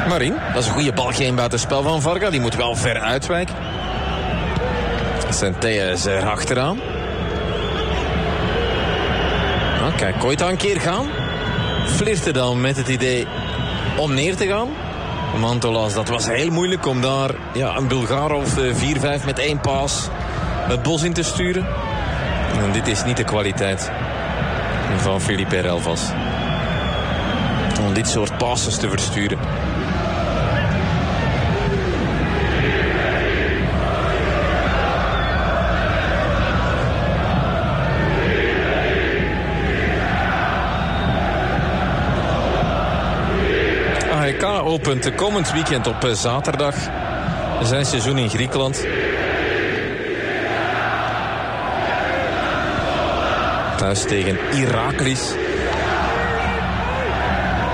Marin, dat is een goede bal, geen buitenspel van Varga. Die moet wel ver uitwijken. Centeia is er achteraan. Nou, kijk, Koita een keer gaan. Flirte dan met het idee om neer te gaan. Mantolas, dat was heel moeilijk om daar een Bulgarov 4-5 met 1 paas het bos in te sturen. En dit is niet de kwaliteit van Felipe Relvas. Om dit soort passes te versturen. AEK opent komend weekend op zaterdag zijn seizoen in Griekenland. Thuis tegen Iraklis.